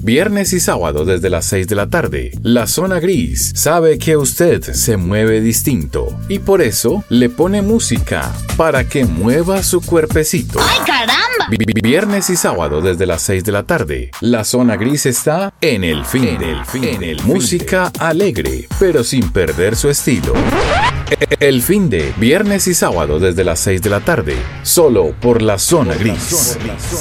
viernes y sábado desde las 6 de la tarde. La Zona Gris sabe que usted se mueve distinto y por eso le pone música para que mueva su cuerpecito. ¡Ay, caramba! Viernes y sábado desde las 6 de la tarde. La Zona Gris está en el fin. Música alegre, pero sin perder su estilo. El fin de viernes y sábado desde las 6 de la tarde, solo por La Zona Gris.